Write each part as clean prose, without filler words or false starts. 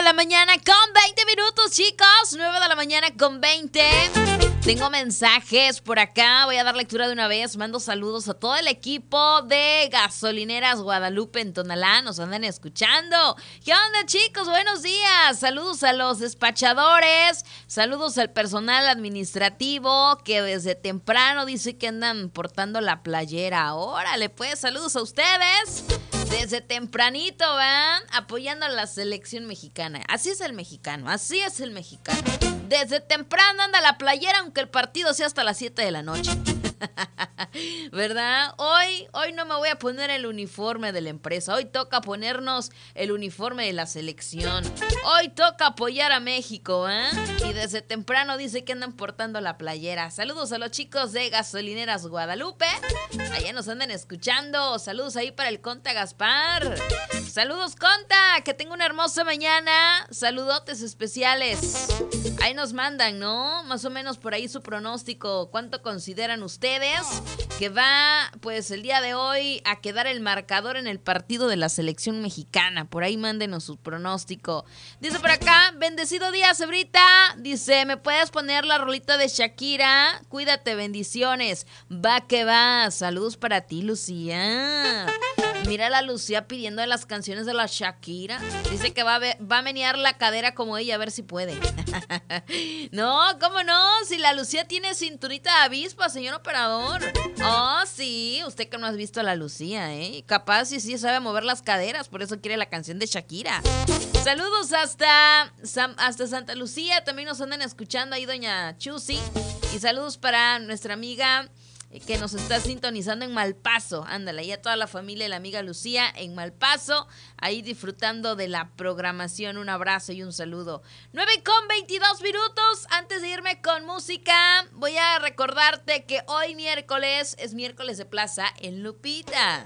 la mañana con 20 minutos, chicos. 9 de la mañana con 20. Tengo mensajes por acá. Voy a dar lectura de una vez. Mando saludos a todo el equipo de Gasolineras Guadalupe en Tonalá. Nos andan escuchando. ¿Qué onda, chicos? Buenos días. Saludos a los despachadores. Saludos al personal administrativo que desde temprano dice que andan portando la playera. Órale, pues, saludos a ustedes. Desde tempranito van apoyando a la selección mexicana. Así es el mexicano, así es el mexicano. Desde temprano anda la playera, aunque el partido sea hasta las 7 de la noche. ¿Verdad? Hoy no me voy a poner el uniforme de la empresa. Hoy toca ponernos el uniforme de la selección. Hoy toca apoyar a México, ¿eh? Y desde temprano dice que andan portando la playera. Saludos a los chicos de Gasolineras Guadalupe. Allá nos andan escuchando. Saludos ahí para el Conta Gaspar. Saludos, Conta. Que tenga una hermosa mañana. Saludotes especiales. Ahí nos mandan, ¿no? Más o menos por ahí su pronóstico. ¿Cuánto consideran ustedes que va, pues, el día de hoy a quedar el marcador en el partido de la selección mexicana? Por ahí mándenos su pronóstico. Dice por acá, bendecido día, Cebrita. Dice, ¿me puedes poner la rolita de Shakira? Cuídate, bendiciones. Va que va. Saludos para ti, Lucía. Mira la Lucía pidiendo las canciones de la Shakira. Dice que va a menear la cadera como ella, a ver si puede. No, ¿cómo no? Si la Lucía tiene cinturita de avispa, señor operador. Oh, sí, usted que no has visto a la Lucía, ¿eh? Capaz sí sabe mover las caderas, por eso quiere la canción de Shakira. Saludos hasta Santa Lucía, también nos andan escuchando ahí doña Chusi. Y saludos para nuestra amiga que nos está sintonizando en Malpaso. Ándale, y a toda la familia y la amiga Lucía en Malpaso, ahí disfrutando de la programación. Un abrazo y un saludo. 9:22 minutos. Antes de irme con música, voy a recordarte que hoy miércoles es miércoles de plaza en Lupita.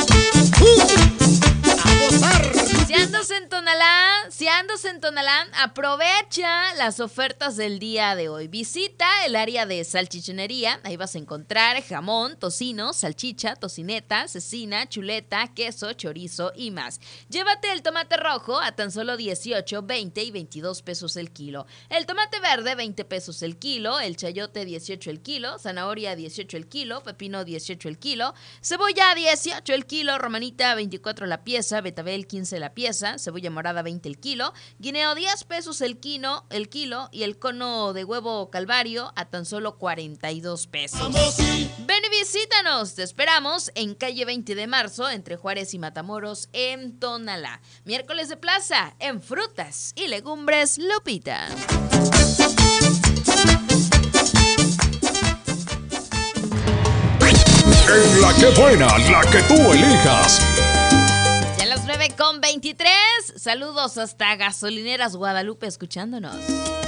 Si andas en Tonalá, aprovecha las ofertas del día de hoy. Visita el área de salchichonería. Ahí vas a encontrar jamón, tocino, salchicha, tocineta, cecina, chuleta, queso, chorizo y más. Llévate el tomate rojo a tan solo 18, 20 y 22 pesos el kilo. El tomate verde, 20 pesos el kilo. El chayote, 18 el kilo. Zanahoria, 18 el kilo. Pepino, 18 el kilo. Cebolla, 18 el kilo. Romanita, 24 la pieza. Betabel, 15 la pieza. Cebolla morada, 20 el kilo. Guineo, 10 pesos el kilo. Y el cono de huevo calvario a tan solo 42 pesos. Ven y visítanos. Te esperamos en calle 20 de marzo, entre Juárez y Matamoros, en Tonalá. Miércoles de plaza, en frutas y legumbres Lupita. En la que buena, la que tú elijas. Ya a las 9:23. Saludos hasta Gasolineras Guadalupe escuchándonos.